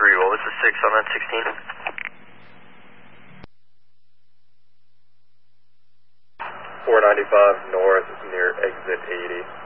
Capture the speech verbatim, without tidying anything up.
three, what was the six on that sixteen? four ninety-five north near exit eighty.